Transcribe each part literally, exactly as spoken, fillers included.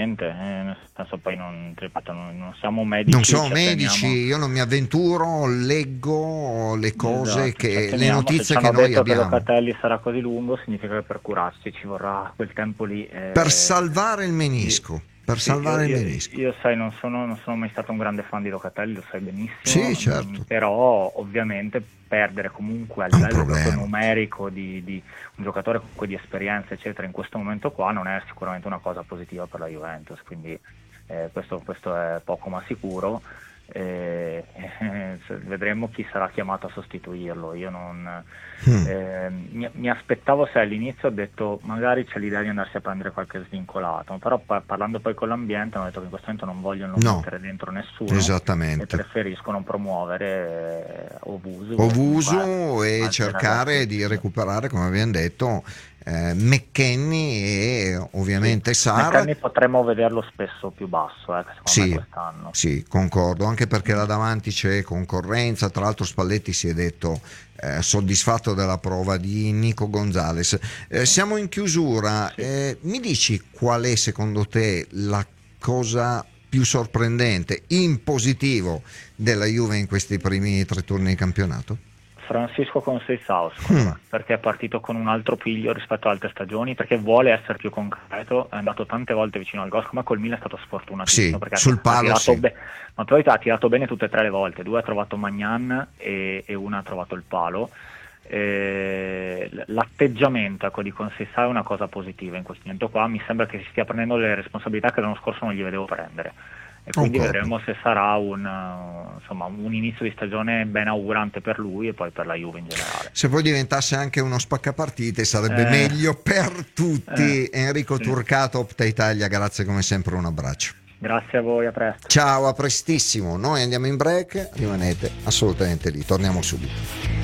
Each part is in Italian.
assolutamente, eh, nel senso, poi non, ripeto, non, non siamo medici. Non siamo ci medici, atteniamo- io non mi avventuro, leggo le cose, Esatto, ci che le atteniamo. Se ci notizie che hanno noi detto che abbiamo. Locatelli sarà così lungo, significa che per curarsi ci vorrà quel tempo lì. Per eh, salvare il menisco, per Sì, io, salvare il io- menisco. io, sai, non sono, non sono mai stato un grande fan di Locatelli, lo sai benissimo, Sì, mm, certo, però ovviamente perdere comunque a è un livello proprio problema. numerico di, di un giocatore comunque di esperienza, eccetera, in questo momento qua non è sicuramente una cosa positiva per la Juventus, quindi eh, questo, questo è poco ma sicuro. Eh, eh, vedremo chi sarà chiamato a sostituirlo. Io non Mm. eh, mi, mi aspettavo, se all'inizio ho detto magari c'è l'idea di andarsi a prendere qualche svincolato, però pa- parlando poi con l'ambiente hanno detto che in questo momento non vogliono No, mettere dentro nessuno e esattamente. preferiscono promuovere eh, Ovusu o comunque Ovuso e altri cercare ragazzi. di recuperare, come abbiamo detto, eh, McKennie e ovviamente Sì. Sara. McKennie potremmo vederlo spesso più basso, eh, secondo me Sì, quest'anno. sì, concordo, anche perché là davanti c'è concorrenza. Tra l'altro Spalletti si è detto eh, soddisfatto della prova di Nico Gonzalez. Eh, siamo in chiusura, Sì. eh, mi dici qual è secondo te la cosa più sorprendente in positivo della Juve in questi primi tre turni di campionato? Francisco Conceição, secondo Mm. me, perché è partito con un altro piglio rispetto a altre stagioni, perché vuole essere più concreto, è andato tante volte vicino al gol, ma col Milan è stato sfortunatissimo, Sì, perché sul ha palo tirato sì. be- ma poi ha tirato bene tutte e tre le volte, due ha trovato Magnan e, e una ha trovato il palo. Eh, l'atteggiamento, ecco, di Conceição è una cosa positiva in questo momento qua, mi sembra che si stia prendendo le responsabilità che l'anno scorso non gli vedevo prendere. E quindi Concordo. vedremo se sarà un, uh, insomma, un inizio di stagione ben augurante per lui e poi per la Juve in generale. Se poi diventasse anche uno spaccapartite sarebbe Eh, meglio per tutti. eh, Enrico sì. Turcato, Opta Italia, grazie come sempre, un abbraccio. Grazie a voi, a presto. Ciao, a prestissimo. Noi andiamo in break, rimanete assolutamente lì, torniamo subito.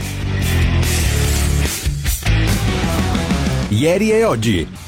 Ieri e oggi.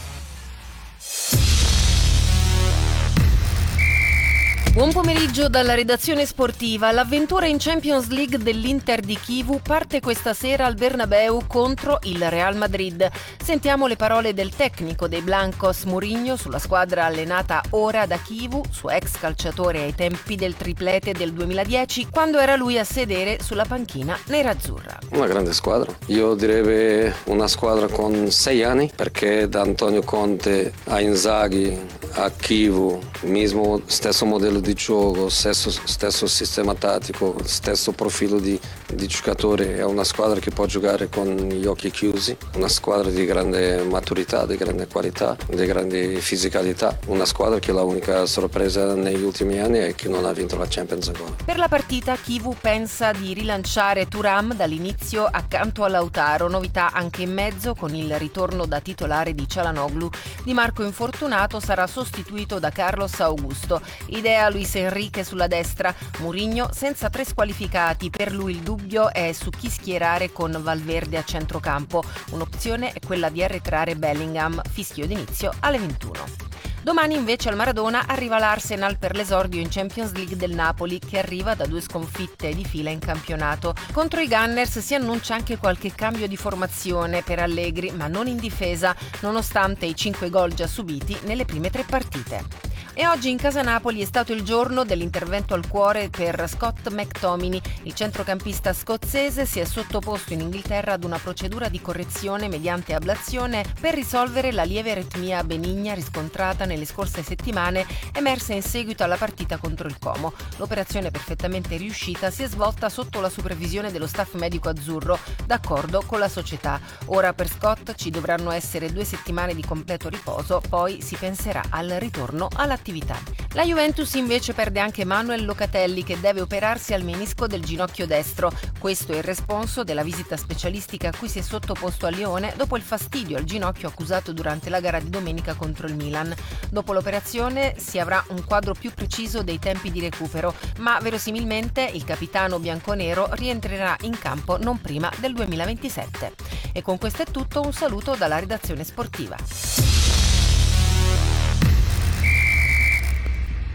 Buon pomeriggio dalla redazione sportiva. L'avventura in Champions League dell'Inter di Chivu parte questa sera al Bernabeu contro il Real Madrid. Sentiamo le parole del tecnico dei Blancos Mourinho sulla squadra allenata ora da Chivu, suo ex calciatore ai tempi del triplete del duemiladieci, quando era lui a sedere sulla panchina nerazzurra. Una grande squadra, io direi una squadra con sei anni, perché da Antonio Conte a Inzaghi a Chivu, mismo stesso modello di gioco, stesso, stesso sistema tattico, stesso profilo di, di giocatore. È una squadra che può giocare con gli occhi chiusi, una squadra di grande maturità, di grande qualità, di grande fisicalità, una squadra che l'unica sorpresa negli ultimi anni è che non ha vinto la Champions ancora. Per la partita Chivu pensa di rilanciare Thuram dall'inizio accanto a Lautaro, novità anche in mezzo con il ritorno da titolare di Çalhanoğlu. Di Marco infortunato sarà sostituito da Carlos Augusto. Idea Luis Enrique sulla destra, Mourinho senza tre squalificati, per lui il dubbio è su chi schierare con Valverde a centrocampo. Un'opzione è quella di arretrare Bellingham, fischio d'inizio alle ventuno. Domani invece al Maradona arriva l'Arsenal per l'esordio in Champions League del Napoli, che arriva da due sconfitte di fila in campionato. Contro i Gunners si annuncia anche qualche cambio di formazione per Allegri, ma non in difesa, nonostante i cinque gol già subiti nelle prime tre partite. E oggi in casa Napoli è stato il giorno dell'intervento al cuore per Scott McTominay. Il centrocampista scozzese si è sottoposto in Inghilterra ad una procedura di correzione mediante ablazione per risolvere la lieve aritmia benigna riscontrata nelle scorse settimane, emersa in seguito alla partita contro il Como. L'operazione perfettamente riuscita si è svolta sotto la supervisione dello staff medico azzurro, d'accordo con la società. Ora per Scott ci dovranno essere due settimane di completo riposo, poi si penserà al ritorno all'attività. La Juventus invece perde anche Manuel Locatelli, che deve operarsi al menisco del ginocchio destro. Questo è il responso della visita specialistica a cui si è sottoposto a Lione dopo il fastidio al ginocchio accusato durante la gara di domenica contro il Milan. Dopo l'operazione si avrà un quadro più preciso dei tempi di recupero, ma verosimilmente il capitano bianconero rientrerà in campo non prima del duemilaventisette. E con questo è tutto, un saluto dalla redazione sportiva.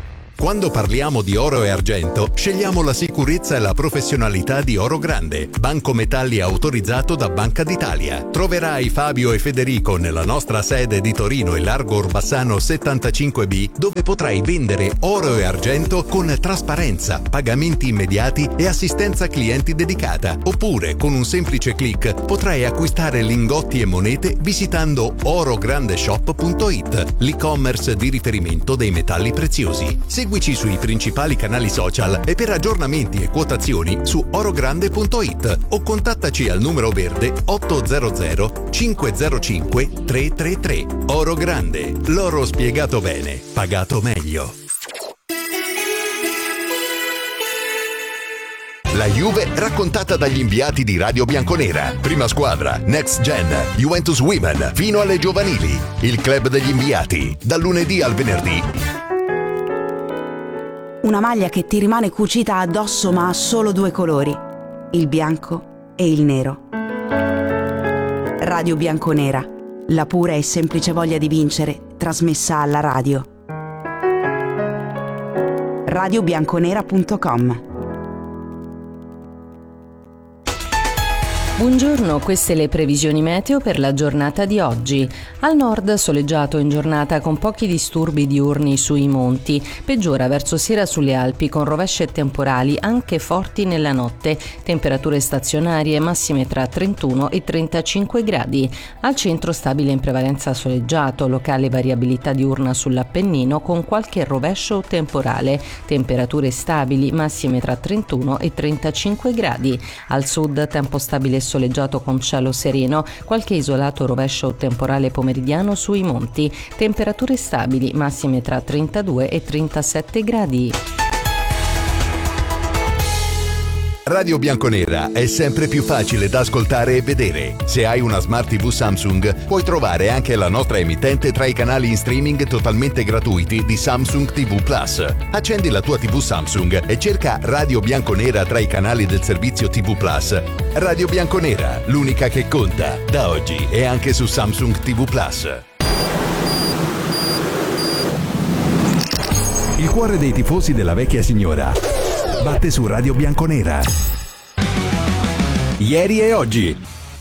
Quando parliamo di oro e argento, scegliamo la sicurezza e la professionalità di Oro Grande, banco metalli autorizzato da Banca d'Italia. Troverai Fabio e Federico nella nostra sede di Torino in Largo Orbassano settantacinque B, dove potrai vendere oro e argento con trasparenza, pagamenti immediati e assistenza clienti dedicata. Oppure, con un semplice click, potrai acquistare lingotti e monete visitando orograndeshop punto it, l'e-commerce di riferimento dei metalli preziosi. Seguici sui principali canali social e per aggiornamenti e quotazioni su orogrande punto it o contattaci al numero verde ottocento cinquecentocinque trecentotrentatré. Oro Grande, l'oro spiegato bene, pagato meglio. La Juve raccontata dagli inviati di Radio Bianconera. Prima squadra, Next Gen, Juventus Women, fino alle giovanili. Il club degli inviati, dal lunedì al venerdì. Una maglia che ti rimane cucita addosso ma ha solo due colori, il bianco e il nero. Radio Bianconera, la pura e semplice voglia di vincere, trasmessa alla radio. radio bianconera punto com. Buongiorno, queste le previsioni meteo per la giornata di oggi. Al nord soleggiato in giornata con pochi disturbi diurni sui monti, peggiora verso sera sulle Alpi con rovesci e temporali anche forti nella notte, temperature stazionarie massime tra trentuno e trentacinque gradi. Al centro stabile in prevalenza soleggiato, locale variabilità diurna sull'Appennino con qualche rovescio o temporale, temperature stabili massime tra trentuno e trentacinque gradi. Al sud tempo stabile soleggiato con cielo sereno, qualche isolato rovescio o temporale pomeridiano sui monti, temperature stabili massime tra trentadue e trentasette gradi. Radio Bianconera è sempre più facile da ascoltare e vedere. Se hai una Smart tivù Samsung, puoi trovare anche la nostra emittente tra i canali in streaming totalmente gratuiti di Samsung tivù Plus. Accendi la tua tivù Samsung e cerca Radio Bianconera tra i canali del servizio tivù Plus. Radio Bianconera, l'unica che conta, da oggi e anche su Samsung tivù Plus. Il cuore dei tifosi della vecchia signora batte su Radio Bianconera. Ieri e oggi.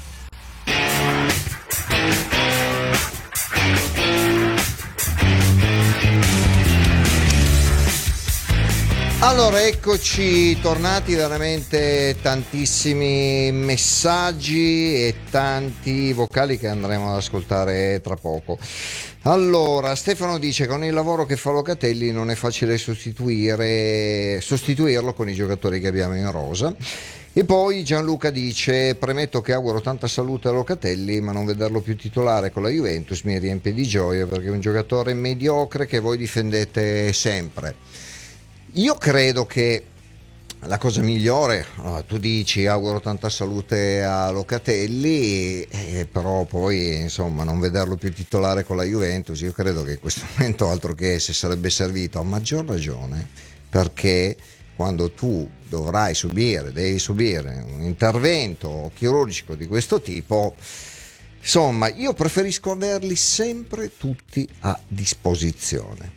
Allora, eccoci tornati, veramente tantissimi messaggi e tanti vocali che andremo ad ascoltare tra poco. Allora, Stefano dice: con il lavoro che fa Locatelli non è facile sostituire sostituirlo con i giocatori che abbiamo in rosa. E poi Gianluca dice: premetto che auguro tanta salute a Locatelli, ma non vederlo più titolare con la Juventus mi riempie di gioia, perché è un giocatore mediocre che voi difendete sempre. Io credo che la cosa migliore, allora, tu dici auguro tanta salute a Locatelli, eh, però poi insomma non vederlo più titolare con la Juventus, io credo che in questo momento altro che se sarebbe servito, a maggior ragione perché quando tu dovrai subire, devi subire un intervento chirurgico di questo tipo, insomma io preferisco averli sempre tutti a disposizione.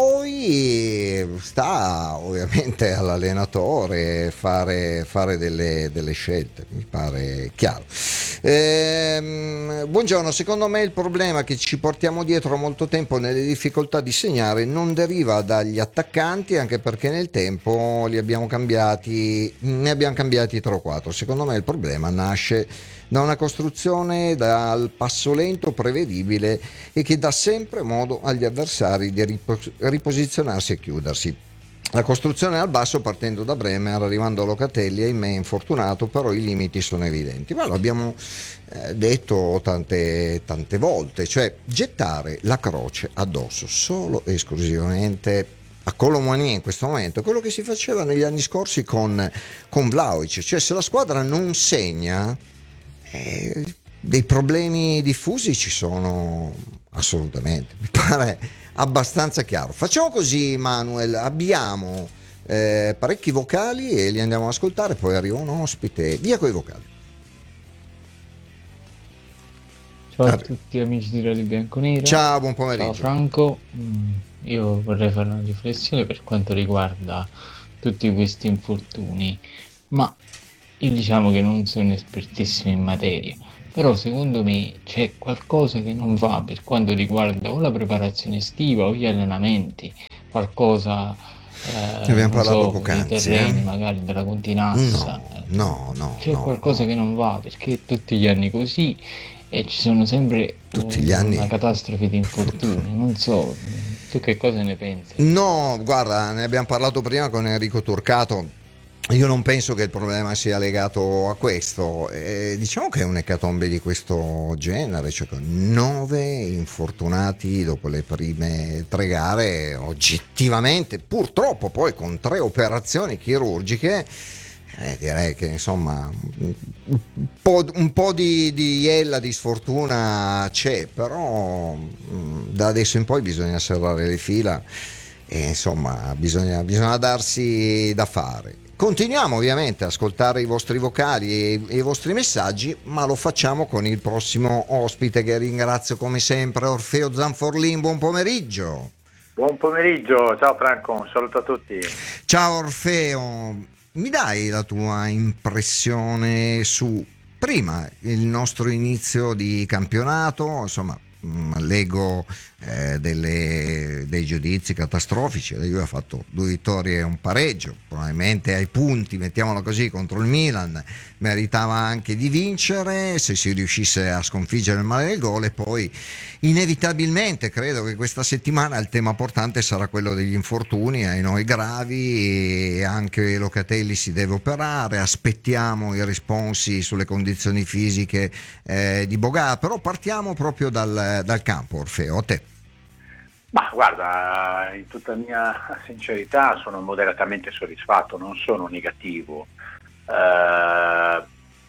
Poi sta ovviamente all'allenatore fare, fare delle, delle scelte, mi pare chiaro. Ehm, buongiorno, secondo me il problema che ci portiamo dietro molto tempo nelle difficoltà di segnare non deriva dagli attaccanti, anche perché nel tempo li abbiamo cambiati, ne abbiamo cambiati tre o quattro. Secondo me il problema nasce da una costruzione dal passo lento prevedibile e che dà sempre modo agli avversari di ripos- riposizionarsi e chiudersi. La costruzione al basso partendo da Bremer, arrivando a Locatelli, ahimè infortunato, però i limiti sono evidenti. Ma lo abbiamo eh, detto tante, tante volte, cioè gettare la croce addosso solo e esclusivamente a Kolo Muani in questo momento, quello che si faceva negli anni scorsi con, con Vlahovic, cioè se la squadra non segna, Eh, dei problemi diffusi ci sono assolutamente, mi pare abbastanza chiaro. Facciamo così, Manuel, abbiamo eh, parecchi vocali e li andiamo ad ascoltare, poi arriva un ospite, via coi vocali. Ciao a tutti amici di Radio Bianconera. Ciao, buon pomeriggio. Ciao Franco. Mm, io vorrei fare una riflessione per quanto riguarda tutti questi infortuni, ma io diciamo che non sono espertissimo in materia, però secondo me c'è qualcosa che non va per quanto riguarda o la preparazione estiva o gli allenamenti, qualcosa eh, Ne abbiamo non parlato so, poc'anzi, dei terreni, eh? magari della continassa. No, no, no. C'è no, qualcosa no. che non va perché tutti gli anni così e ci sono sempre Tutti un- gli anni. una catastrofe di infortuni. Non so, tu che cosa ne pensi? No, guarda, ne abbiamo parlato prima con Enrico Turcato. Io non penso che il problema sia legato a questo. Eh, diciamo che è un'ecatombe di questo genere, cioè con nove infortunati dopo le prime tre gare, oggettivamente, purtroppo poi con tre operazioni chirurgiche. Eh, direi che insomma un po', un po' di, di iella, di sfortuna c'è, però mh, da adesso in poi bisogna serrare le fila e insomma bisogna, bisogna darsi da fare. Continuiamo ovviamente a ascoltare i vostri vocali e, e i vostri messaggi, ma lo facciamo con il prossimo ospite che ringrazio come sempre, Orfeo Zanforlin. Buon pomeriggio. Buon pomeriggio, ciao Franco, un saluto a tutti. Ciao Orfeo, mi dai la tua impressione su prima il nostro inizio di campionato? Insomma, mh, leggo eh, delle- dei giudizi catastrofici. La Juve ha fatto due vittorie e un pareggio, probabilmente ai punti, mettiamolo così, contro il Milan meritava anche di vincere se si riuscisse a sconfiggere il male del gol, e poi inevitabilmente credo che questa settimana il tema portante sarà quello degli infortuni ai noi gravi, e anche Locatelli si deve operare. Aspettiamo i responsi sulle condizioni fisiche eh, di Boga, però partiamo proprio dal, dal campo. Orfeo, a te. Ma guarda, in tutta mia sincerità sono moderatamente soddisfatto, non sono negativo. Eh,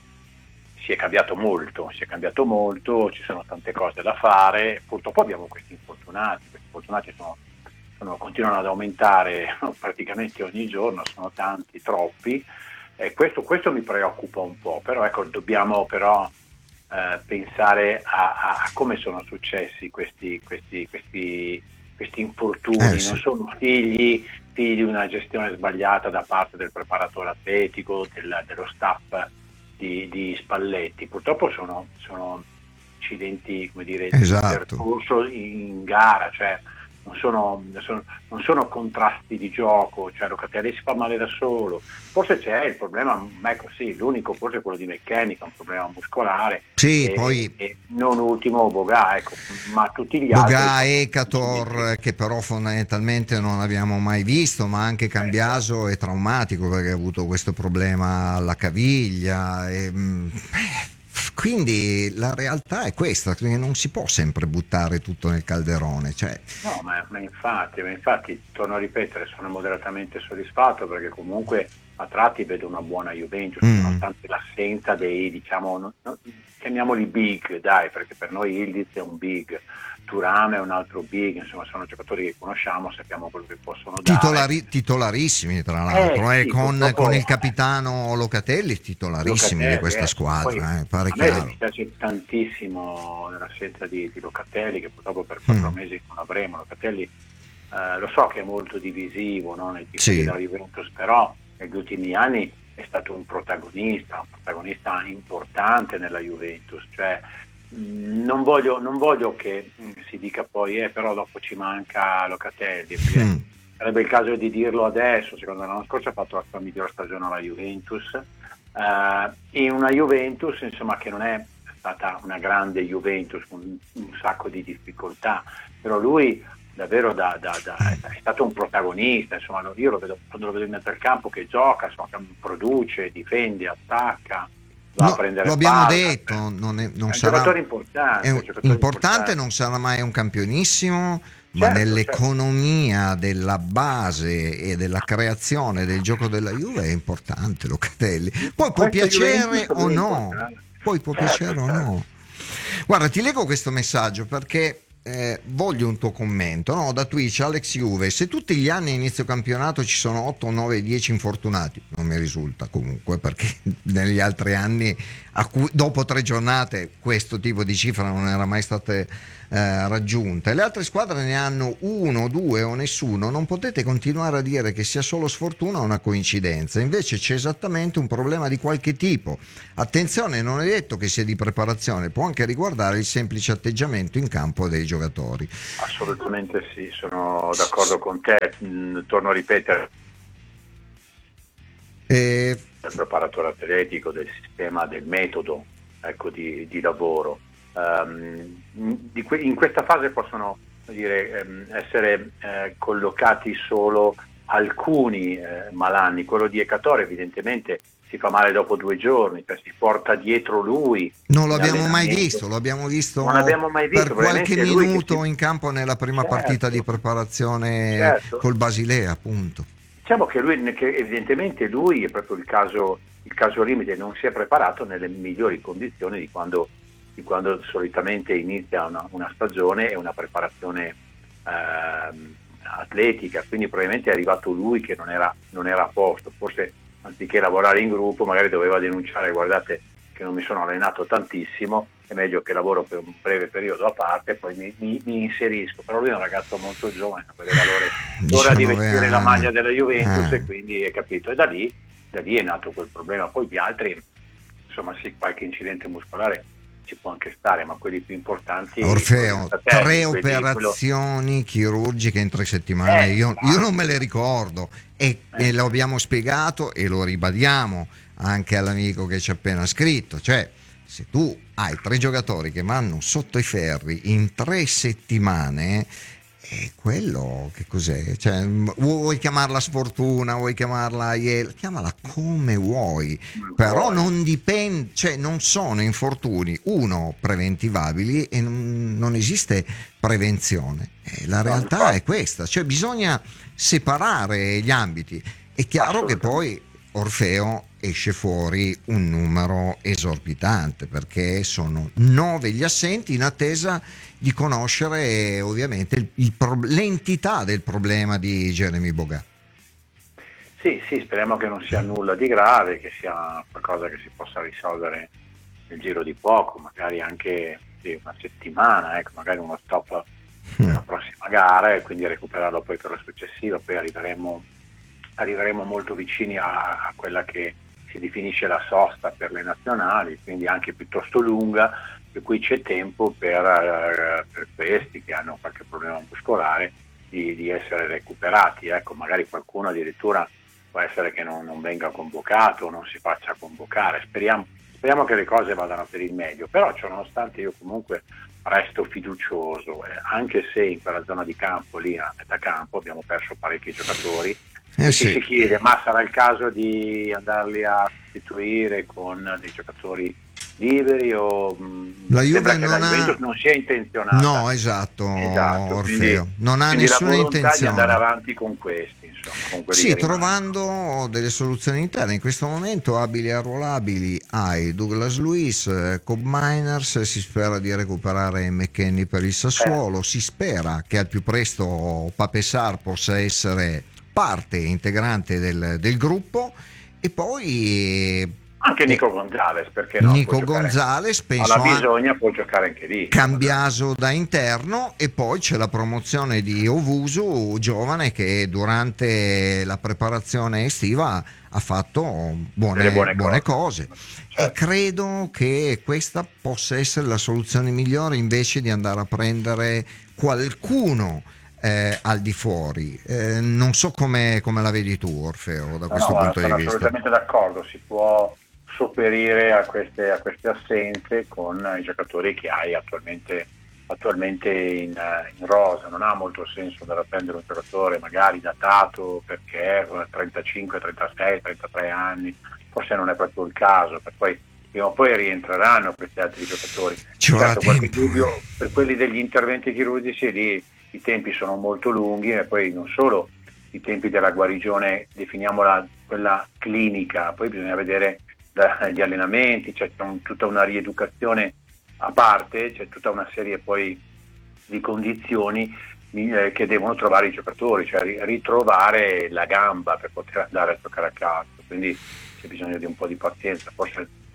si è cambiato molto, si è cambiato molto, ci sono tante cose da fare, purtroppo abbiamo questi infortunati, questi infortunati sono, sono- continuano ad aumentare praticamente ogni giorno, sono tanti, troppi, e questo, questo mi preoccupa un po', però ecco, dobbiamo però eh, pensare a, a- a come sono successi questi, questi, questi, questi infortuni. Eh, sì. Non sono figli, figli di una gestione sbagliata da parte del preparatore atletico, del- dello staff di, di Spalletti. Purtroppo sono, sono incidenti, come dire, di Esatto. percorso in gara, cioè non sono, sono- non sono contrasti di gioco, cioè Locatelli si fa male da solo. Forse c'è il problema, ma ecco sì, l'unico forse è quello di meccanica, un problema muscolare. Sì, e, poi e non ultimo Boga, ecco, ma tutti gli altri. Boga, sono Ekator, incidenti. che però fondamentalmente non abbiamo mai visto, ma anche Cambiaso è traumatico perché ha avuto questo problema alla caviglia. E, mh, eh, quindi la realtà è questa, che non si può sempre buttare tutto nel calderone. Cioè, No, ma, ma infatti, ma infatti, torno a ripetere, sono moderatamente soddisfatto perché comunque a tratti vedo una buona Juventus, Mm. nonostante l'assenza dei, diciamo, no- no- chiamiamoli big, dai, perché per noi Ildiz è un big, Thuram è un altro big, insomma sono giocatori che conosciamo, sappiamo quello che possono dare. titolari- titolarissimi tra l'altro, Eh, eh, sì, con, purtroppo- con il capitano Locatelli, titolarissimi Locatelli, di questa eh. squadra, Poi, eh, pare a me chiaro. dispiace tantissimo dell'assenza di, di Locatelli, che purtroppo per quattro Mm. mesi non avremo. Locatelli eh, lo so che è molto divisivo, no, nei tifosi Sì. della Juventus, però negli ultimi anni è stato un protagonista, un protagonista importante nella Juventus. Cioè, mh, non voglio, non voglio che mh, si dica poi, eh, però dopo ci manca Locatelli, perché Mm. sarebbe il caso di dirlo adesso. Secondo me l'anno scorso ha fatto la sua miglior stagione alla Juventus, eh, in una Juventus insomma che non è stata una grande Juventus con un, un sacco di difficoltà, però lui davvero da, da- da- è stato un protagonista, insomma lo- io lo vedo, quando lo vedo in mezzo al campo che gioca, insomma, che produce, difende, attacca, va No, a prendere lo abbiamo palla. detto, non, è, non È un sarà giocatore importante, è un un- giocatore importante, non sarà mai un campionissimo, ma Certo, nell'economia della base e della creazione del gioco della Juve è importante Locatelli. Poi può Questa piacere Juventus o è no, importante. poi può Certo, piacere o certo. no. Guarda, ti leggo questo messaggio perché eh, voglio un tuo commento, no? Da Twitch, Alex Juve: se tutti gli anni a inizio campionato ci sono otto, nove, dieci infortunati, non mi risulta comunque, perché negli altri anni a cui dopo tre giornate questo tipo di cifra non era mai stata eh, raggiunta. Le altre squadre ne hanno uno, due o nessuno. Non potete continuare a dire che sia solo sfortuna o una coincidenza, invece c'è esattamente un problema di qualche tipo. Attenzione, non è detto che sia di preparazione, può anche riguardare il semplice atteggiamento in campo dei giocatori. Assolutamente sì, sono d'accordo con te. Mm, torno a ripetere, E... del preparatore atletico, del sistema, del metodo, ecco, di, di lavoro. Um, di que- in questa fase possono dire, um, essere eh, collocati solo alcuni eh, malanni. Quello di Ecatore evidentemente si fa male dopo due giorni, cioè si porta dietro lui. Non lo abbiamo mai visto, lo abbiamo visto, non abbiamo mai visto per qualche minuto si... in campo nella prima certo, partita di preparazione certo. col Basilea, appunto. Diciamo che lui, che evidentemente lui è proprio il caso, il caso limite, non si è preparato nelle migliori condizioni di quando, di quando solitamente inizia una, una stagione e una preparazione eh, atletica, quindi probabilmente è arrivato lui che non era, non era a posto, forse anziché lavorare in gruppo magari doveva denunciare: guardate che non mi sono allenato tantissimo, è meglio che lavoro per un breve periodo a parte e poi mi, mi, mi inserisco. Però lui è un ragazzo molto giovane, aveva l'ora di vestire la maglia della Juventus, eh. e quindi è capito, e da lì, da lì è nato quel problema. Poi gli altri, insomma, sì, qualche incidente muscolare ci può anche stare, ma quelli più importanti. Orfeo, te, tre quelli, operazioni quello... chirurgiche in tre settimane, eh, io, io non me le ricordo e, eh. e lo abbiamo spiegato e lo ribadiamo anche all'amico che ci ha appena scritto, cioè se tu hai tre giocatori che vanno sotto i ferri in tre settimane, è quello che cos'è? Cioè, vuoi chiamarla sfortuna, vuoi chiamarla iel, chiamala come vuoi, però non dipende, cioè non sono infortuni, uno, preventivabili e non, non esiste prevenzione. E la realtà è questa, cioè bisogna separare gli ambiti. È chiaro che poi Orfeo esce fuori un numero esorbitante perché sono nove gli assenti in attesa di conoscere ovviamente il, il pro- l'entità del problema di Jeremy Boga. Sì, sì, speriamo che non sia nulla di grave, che sia qualcosa che si possa risolvere nel giro di poco, magari anche sì, una settimana, ecco, magari uno stop nella prossima gara e quindi recuperarlo poi per la successiva. Poi arriveremo, arriveremo molto vicini a, a quella che si definisce la sosta per le nazionali, quindi anche piuttosto lunga, per cui c'è tempo per, uh, per questi che hanno qualche problema muscolare di, di essere recuperati. Ecco, magari qualcuno addirittura può essere che non, non venga convocato o non si faccia convocare. Speriamo, speriamo che le cose vadano per il meglio, però ciononostante io comunque resto fiducioso, eh, anche se in quella zona di campo, lì a metà campo, abbiamo perso parecchi giocatori. Eh sì. Si chiede, ma sarà il caso di andarli a sostituire con dei giocatori liberi o la Juve non, non, la ha... non sia intenzionata? No, esatto, esatto Orfeo, quindi, non ha quindi nessuna la volontà intenzione di andare avanti con questi, insomma, con quelli sì, che trovando delle soluzioni interne. In questo momento abili e arruolabili hai Douglas Luiz, Cobb Miners, si spera di recuperare McKennie per il Sassuolo, eh. si spera che al più presto Pape Sarr possa essere parte integrante del, del gruppo, e poi anche Nico Gonzalez, perché no? Nico Gonzalez penso alla bisogna può giocare anche lì. Cambiaso da interno, e poi c'è la promozione di Owusu, giovane, che durante la preparazione estiva ha fatto buone, buone, buone cose, cose. Certo. E credo che questa possa essere la soluzione migliore invece di andare a prendere qualcuno Eh, al di fuori. Eh, non so come, come la vedi tu, Orfeo, da questo no, punto no, di vista. Sono assolutamente d'accordo, si può sopperire a queste, a queste assenze con i giocatori che hai attualmente, attualmente in, in rosa. Non ha molto senso andare a prendere un giocatore magari datato perché trentacinque, trentasei, trentatré anni, forse non è proprio il caso, per poi prima o poi rientreranno questi altri giocatori. Ci vorrà certo, tempo. Qualche dubbio per quelli degli interventi chirurgici, lì i tempi sono molto lunghi, e poi non solo i tempi della guarigione, definiamola quella clinica, poi bisogna vedere gli allenamenti, c'è un, tutta una rieducazione a parte, c'è tutta una serie poi di condizioni eh, che devono trovare i giocatori, cioè ritrovare la gamba per poter andare a giocare a calcio, quindi c'è bisogno di un po' di pazienza. Forse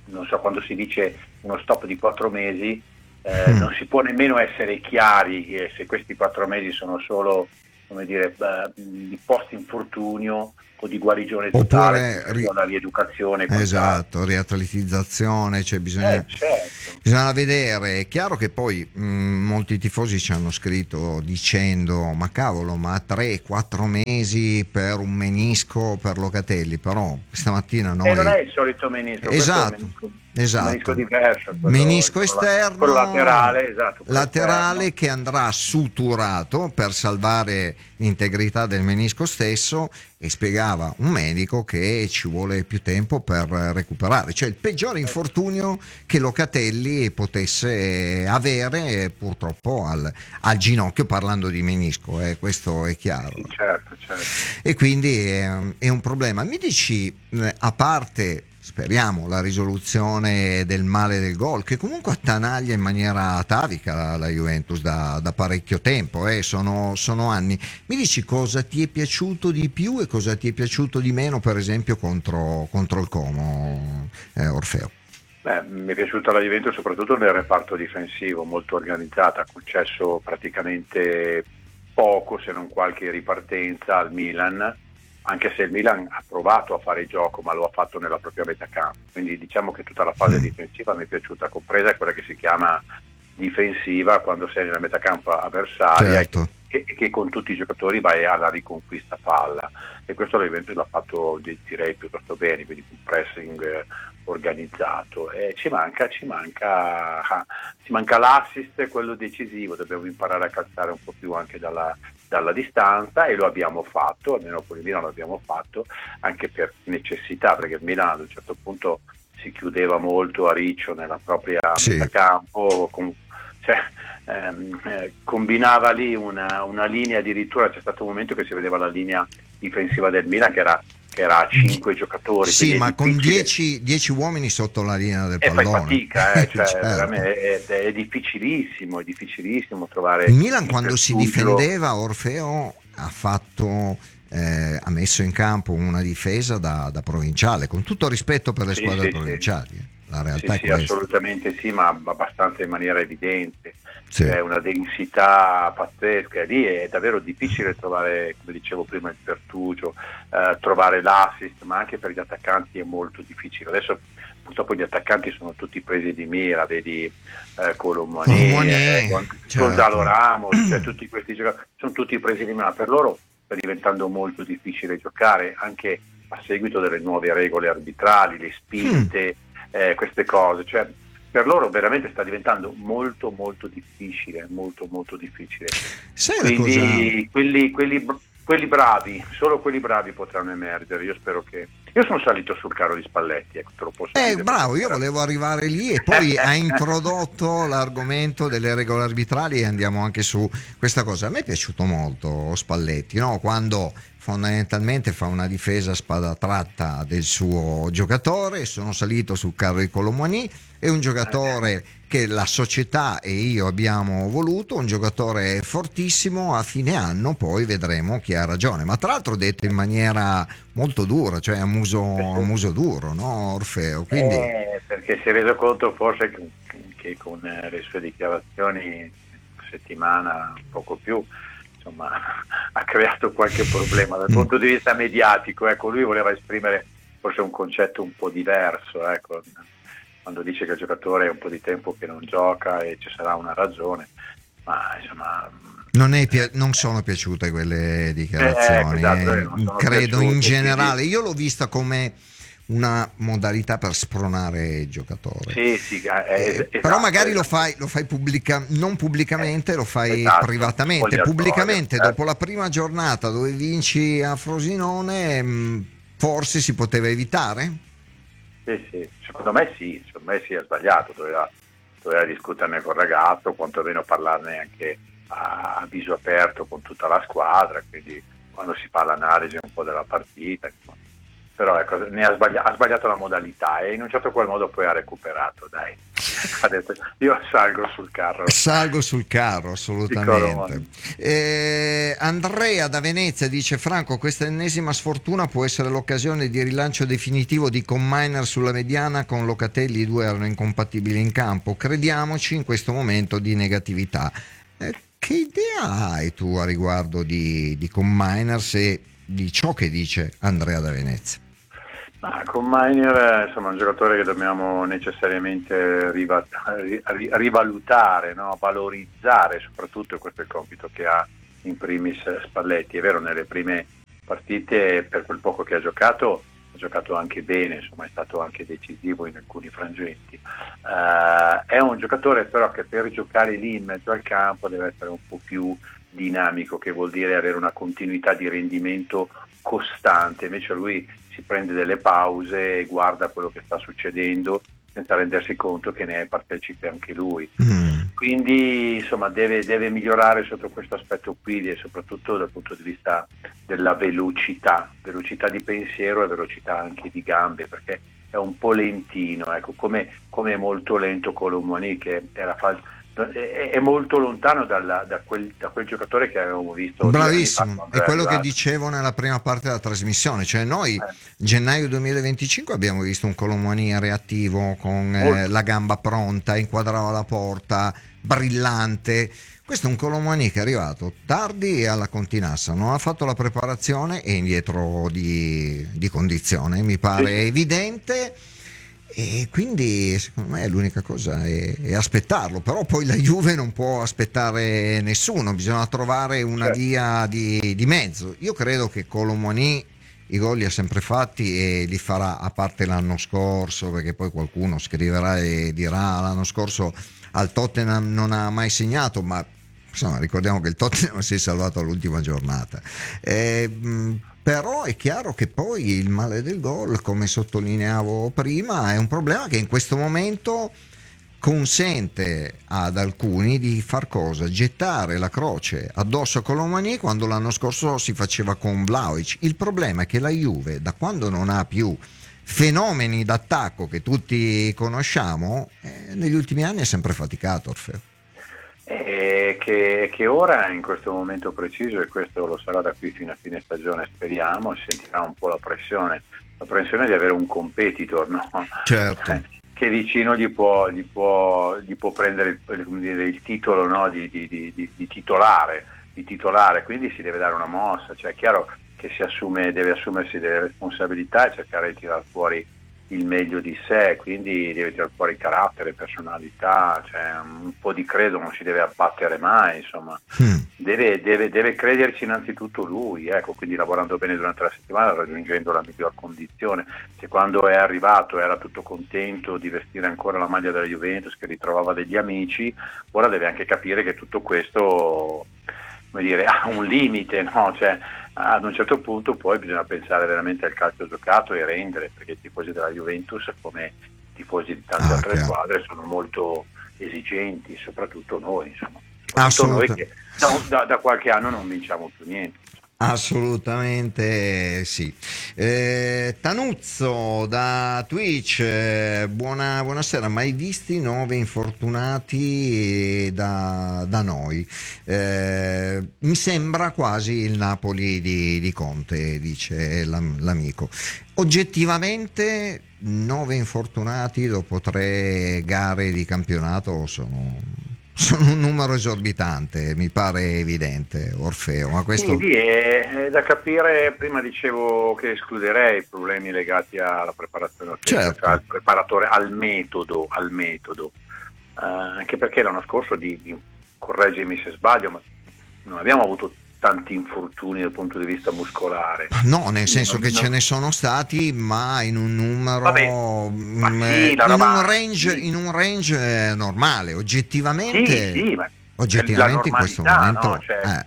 non so, quando si dice uno stop di quattro mesi, eh, mm. non si può nemmeno essere chiari che se questi quattro mesi sono solo, come dire, eh, di post-infortunio o di guarigione totale, oppure ri- la rieducazione. Esatto, riatletizzazione, cioè bisogna, eh, certo. bisogna vedere. È chiaro che poi mh, molti tifosi ci hanno scritto dicendo ma cavolo, ma tre quattro mesi per un menisco per Locatelli, però stamattina noi... E non è il solito menisco, esatto, menisco, esatto. menisco diverso, quello, menisco quello, esterno, quello laterale, esatto, quello laterale esterno, che andrà suturato per salvare l'integrità del menisco stesso, e spiegava un medico che ci vuole più tempo per recuperare, cioè il peggiore infortunio che Locatelli potesse avere purtroppo al, al ginocchio, parlando di menisco, eh, questo è chiaro. Sì, certo, certo. E quindi è, è un problema. Mi dici, a parte, speriamo, la risoluzione del male del gol, che comunque attanaglia in maniera atavica la, la Juventus da, da parecchio tempo, eh, sono, sono anni, mi dici cosa ti è piaciuto di più e cosa ti è piaciuto di meno, per esempio contro, contro il Como, eh, Orfeo? Beh, mi è piaciuta la Juventus soprattutto nel reparto difensivo, molto organizzata, ha concesso praticamente poco, se non qualche ripartenza al Milan, anche se il Milan ha provato a fare gioco, ma lo ha fatto nella propria metà campo. Quindi diciamo che tutta la fase difensiva mi è piaciuta, compresa quella che si chiama difensiva, quando sei nella metà campo avversaria, certo. e che, che con tutti i giocatori vai alla riconquista palla. E questo la Juventus l'ha fatto, direi, piuttosto bene, quindi un pressing eh, organizzato. E ci manca, ci manca, ah, ci manca l'assist, quello decisivo. Dobbiamo imparare a calciare un po' più anche dalla dalla distanza, e lo abbiamo fatto, almeno con il Milan lo abbiamo fatto anche per necessità, perché il Milan ad un certo punto si chiudeva molto a riccio nella propria sì. metà campo, con, cioè, ehm, eh, combinava lì una, una linea, addirittura c'è stato un momento che si vedeva la linea difensiva del Milan che era che era a cinque giocatori. Sì, ma con dieci uomini sotto la linea del e pallone. E fai fatica, eh, cioè, certo. veramente, è, è difficilissimo, è difficilissimo trovare... Il Milan quando si difendeva, Orfeo, ha fatto... Eh, ha messo in campo una difesa da, da provinciale, con tutto rispetto per le sì, squadre sì, provinciali. Sì. La realtà sì, è questa. Sì, assolutamente sì, ma abbastanza in maniera evidente. Sì. C'è una densità pazzesca, e lì è davvero difficile trovare, come dicevo prima, il pertugio, eh, trovare l'assist, ma anche per gli attaccanti è molto difficile. Adesso purtroppo gli attaccanti sono tutti presi di mira, vedi eh, Colomani, eh, certo. Gonzalo Ramos, cioè tutti questi giocatori sono tutti presi di mira. Per loro sta diventando molto difficile giocare, anche a seguito delle nuove regole arbitrali, le spinte, mm. eh, queste cose, cioè per loro veramente sta diventando molto molto difficile, molto molto difficile. Sai Quindi cosa... quelli, quelli, quelli bravi, solo quelli bravi potranno emergere. Io spero che... Io sono salito sul carro di Spalletti, ecco, te lo posso eh, dire. Bravo, io volevo arrivare lì, e poi ha introdotto l'argomento delle regole arbitrali, e andiamo anche su questa cosa. A me è piaciuto molto Spalletti, no? Quando fondamentalmente fa una difesa a spada tratta del suo giocatore. Sono salito sul carro di Colomani, è un giocatore che la società e io abbiamo voluto, un giocatore fortissimo, a fine anno poi vedremo chi ha ragione, ma tra l'altro detto in maniera molto dura, cioè a muso, a muso duro, no Orfeo? Quindi... Eh, perché si è reso conto forse che, che con le sue dichiarazioni una settimana, poco più, insomma, ha creato qualche problema dal mm. punto di vista mediatico. Ecco, lui voleva esprimere forse un concetto un po' diverso, ecco, quando dice che il giocatore è un po' di tempo che non gioca e ci sarà una ragione, ma insomma... Non, è pi- non sono piaciute quelle dichiarazioni, eh, esatto, eh, credo in generale. Io l'ho vista come una modalità per spronare il giocatore. Sì, sì, eh, eh, esatto, però magari esatto. lo fai, lo fai pubblica, non pubblicamente, eh, lo fai esatto, privatamente. Pubblicamente, certo. dopo la prima giornata dove vinci a Frosinone, mh, forse si poteva evitare? Sì, sì, secondo me sì, secondo me sì, è sbagliato, doveva, doveva discuterne col ragazzo, quantomeno parlarne anche a, a viso aperto con tutta la squadra, quindi quando si parla analisi un po' della partita, insomma. Però ecco, ne ha, sbaglia- ha sbagliato la modalità, e in un certo qual modo poi ha recuperato, dai. Io salgo sul carro. Salgo sul carro, assolutamente. Eh, Andrea da Venezia dice: Franco, questa ennesima sfortuna può essere l'occasione di rilancio definitivo di Comminer sulla mediana. Con Locatelli i due erano incompatibili in campo. Crediamoci in questo momento di negatività. Eh, che idea hai tu a riguardo di, di Comminer e di ciò che dice Andrea da Venezia? Ah, con Miner, insomma, è un giocatore che dobbiamo necessariamente riva- ri- rivalutare, no? Valorizzare, soprattutto questo è il compito che ha in primis Spalletti. È vero, nelle prime partite, per quel poco che ha giocato, ha giocato anche bene, insomma è stato anche decisivo in alcuni frangenti. Uh, è un giocatore però che per giocare lì in mezzo al campo deve essere un po' più dinamico, che vuol dire avere una continuità di rendimento costante, invece lui si prende delle pause e guarda quello che sta succedendo senza rendersi conto che ne è partecipe anche lui. Mm. Quindi insomma deve, deve migliorare sotto questo aspetto qui, e soprattutto dal punto di vista della velocità, velocità di pensiero e velocità anche di gambe, perché è un po' lentino, ecco, come, come è molto lento Colomoni, che era fa- è, è molto lontano dalla, da, quel, da quel giocatore che avevamo visto. Bravissimo, è quello che dicevo nella prima parte della trasmissione, cioè noi eh. gennaio duemilaventicinque abbiamo visto un Colomoni reattivo con eh, la gamba pronta, inquadrava la porta, brillante. Questo è un Colomoni che è arrivato tardi e alla continassa, non ha fatto la preparazione e indietro di, di condizione, mi pare sì. evidente. E quindi secondo me l'unica cosa è, è aspettarlo, però poi la Juve non può aspettare nessuno, bisogna trovare una certo. via di, di mezzo. Io credo che Colomoni i gol li ha sempre fatti e li farà, a parte l'anno scorso, perché poi qualcuno scriverà e dirà l'anno scorso al Tottenham non ha mai segnato, ma insomma ricordiamo che il Tottenham si è salvato all'ultima giornata. E, mh, però è chiaro che poi il male del gol, come sottolineavo prima, è un problema che in questo momento consente ad alcuni di far cosa? Gettare la croce addosso a Colomani quando l'anno scorso si faceva con Vlahovic. Il problema è che la Juve, da quando non ha più fenomeni d'attacco che tutti conosciamo, eh, negli ultimi anni è sempre faticato, Orfeo. E che, che ora in questo momento preciso, e questo lo sarà da qui fino a fine stagione speriamo, sentirà un po' la pressione la pressione di avere un competitor, no? Certo. Che vicino gli può, gli può, gli può prendere il, come dire, il titolo, no? di, di, di, di, titolare, di titolare, quindi si deve dare una mossa, cioè è chiaro che si assume, deve assumersi delle responsabilità e cercare di tirar fuori il meglio di sé, quindi deve tirare fuori carattere, personalità, cioè un po' di credo non si deve abbattere mai, insomma, mm. deve, deve, deve crederci innanzitutto lui, ecco, quindi lavorando bene durante la settimana, raggiungendo la miglior condizione. Se quando è arrivato era tutto contento di vestire ancora la maglia della Juventus, che ritrovava degli amici, ora deve anche capire che tutto questo, come dire, ha un limite, no? Cioè, ad un certo punto poi bisogna pensare veramente al calcio giocato e rendere, perché i tifosi della Juventus, come i tifosi di tante ah, altre chiaro. squadre, sono molto esigenti, soprattutto noi, insomma, soprattutto noi che da, da, da qualche anno non vinciamo più niente. Assolutamente sì. eh, Tanuzzo da Twitch, eh, buona, buonasera. Mai visti nove infortunati da, da noi? Eh, mi sembra quasi il Napoli di, di Conte, dice l'amico. Oggettivamente nove infortunati dopo tre gare di campionato sono... sono un numero esorbitante, mi pare evidente, Orfeo, ma questo... Sì, è, è da capire. Prima dicevo che escluderei i problemi legati alla preparazione, certo. cioè al preparatore, al metodo, al metodo. Uh, anche perché l'anno scorso, di, di correggimi se sbaglio, ma non abbiamo avuto tanti infortuni dal punto di vista muscolare. No, nel senso non, che non... ce ne sono stati, ma in un numero, Vabbè, mh, sì, in, roba... un range, sì. in un range normale, oggettivamente. Sì, sì, ma oggettivamente in questo momento. No? Cioè, eh.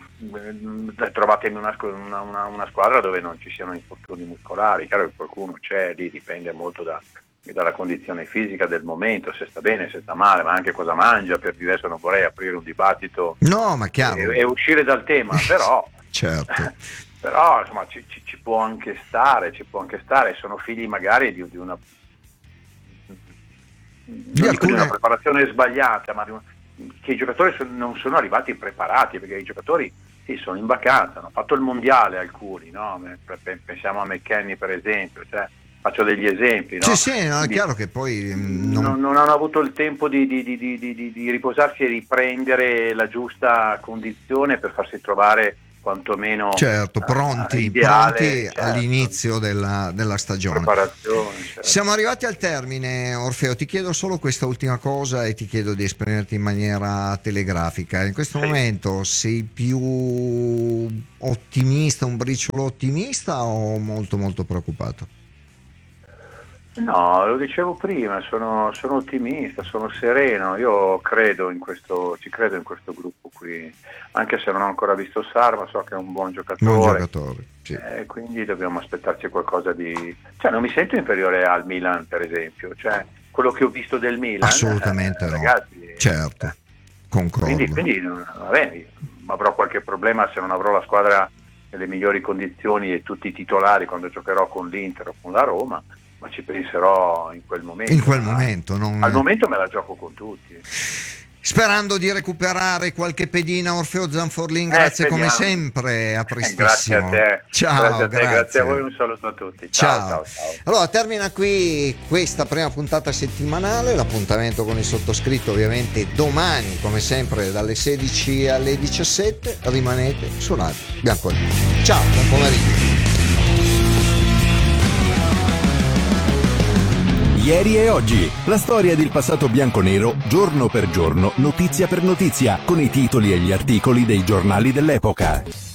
che, trovatemi una, una, una, una squadra dove non ci siano infortuni muscolari. Chiaro che qualcuno c'è, lì dipende molto da, dalla condizione fisica del momento, se sta bene, se sta male, ma anche cosa mangia. Per di adesso non vorrei aprire un dibattito, no, ma chiaro. E, e uscire dal tema, però certo. però insomma ci, ci, ci può anche stare, ci può anche stare, sono figli magari di, di una non dico di una preparazione sbagliata, ma che i giocatori non sono arrivati preparati, perché i giocatori sì, sono in vacanza, hanno fatto il mondiale alcuni, no? Pensiamo a McKennie per esempio, cioè, faccio degli esempi, no? Sì, sì, no, è chiaro che poi non... Non, non hanno avuto il tempo di, di, di, di, di, di riposarsi e riprendere la giusta condizione per farsi trovare quantomeno certo, pronti, ideale, pronti certo. all'inizio della, della stagione. Certo. Siamo arrivati al termine, Orfeo, ti chiedo solo questa ultima cosa e ti chiedo di esprimerti in maniera telegrafica. In questo sì. momento sei più ottimista, un briciolo ottimista o molto molto preoccupato? No, lo dicevo prima, sono, sono ottimista, sono sereno, io credo in questo, ci credo in questo gruppo qui, anche se non ho ancora visto Sarr, ma so che è un buon giocatore, buon giocatore sì. eh, quindi dobbiamo aspettarci qualcosa di... Cioè non mi sento inferiore al Milan per esempio, cioè quello che ho visto del Milan... Assolutamente eh, no, ragazzi, certo, eh, concordo. Quindi, quindi vabbè, avrò qualche problema se non avrò la squadra nelle migliori condizioni e tutti i titolari quando giocherò con l'Inter o con la Roma, ma ci penserò in quel momento. In quel momento, non... Al momento me la gioco con tutti. Sperando di recuperare qualche pedina, Orfeo Zanforlin, grazie eh, come sempre, a prestissimo. Grazie a te. Ciao, grazie a, te, grazie. grazie a voi, un saluto a tutti. Ciao, ciao. ciao, ciao. Allora, termina qui questa prima puntata settimanale, l'appuntamento con il sottoscritto ovviamente domani, come sempre, dalle sedici alle diciassette, rimanete su Radio Bianconero. Ciao, buon pomeriggio. Ieri e oggi, la storia del passato bianconero, giorno per giorno, notizia per notizia, con i titoli e gli articoli dei giornali dell'epoca.